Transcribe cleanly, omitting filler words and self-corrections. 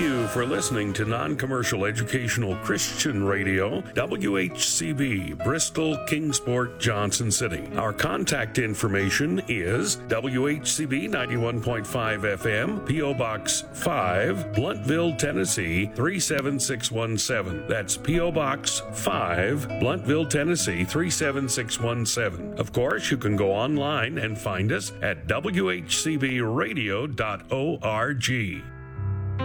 you for listening to Non-Commercial Educational Christian Radio, WHCB, Bristol, Kingsport, Johnson City. Our contact information is WHCB 91.5 FM, P.O. Box 5, Blountville, Tennessee 37617. That's P.O. Box 5, Blountville, Tennessee 37617. Of course, you can go online and find us at WHCBradio.org.